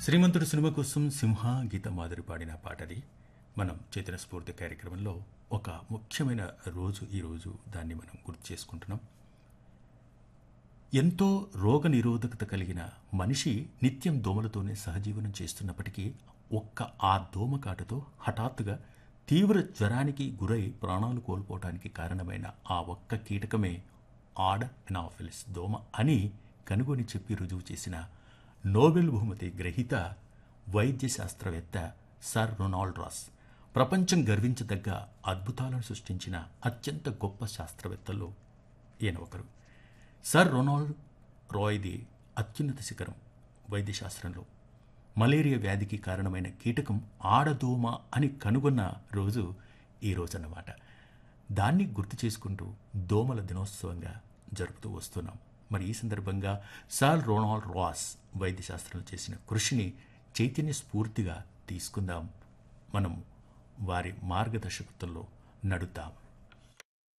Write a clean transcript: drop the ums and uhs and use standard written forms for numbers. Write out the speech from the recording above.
శ్రీమంతుడు cinema కోసం సింహ గీత మాదిరి పాడిన పాటది. మనం చేతన స్ఫూర్తి కార్యక్రమంలో ఒక ముఖ్యమైన రోజు ఈరోజు దాన్ని మనం గుర్తు చేసుకుంటున్నాం. ఎంతో రోగ నిరోధకత కలిగిన మనిషి నిత్యం దోమలతోనే సహజీవనం చేస్తున్నప్పటికీ ఆ దోమకాటుతో హఠాత్తుగా తీవ్ర జ్వరానికి గురై ప్రాణాలు కోల్పోవటానికి కారణమైన ఆ ఒక్క కీటకమే ఆడ ఎనాఫిలిస్ దోమ అని కనుగొని చెప్పి రుజువు చేసిన నోబెల్ బహుమతి గ్రహీత వైద్య శాస్త్రవేత్త సర్ రొనాల్డ్ రాస్. ప్రపంచం గర్వించదగ్గ అద్భుతాలను సృష్టించిన అత్యంత గొప్ప శాస్త్రవేత్తల్లో ఈయన ఒకరు. సర్ రొనాల్డ్ రాయ్ది అత్యున్నత శిఖరం వైద్యశాస్త్రంలో. మలేరియా వ్యాధికి కారణమైన కీటకం ఆడదోమ అని కనుగొన్న రోజు ఈ రోజన్నమాట. దాన్ని గుర్తు చేసుకుంటూ దోమల దినోత్సవంగా జరుపుతూ వస్తున్నాం. మరి ఈ సందర్భంగా సర్ రొనాల్డ్ రాస్ వైద్యశాస్త్రంలో చేసిన కృషిని చైతన్య స్ఫూర్తిగా తీసుకుందాం. మనం వారి మార్గదర్శకత్వంలో నడుద్దాం.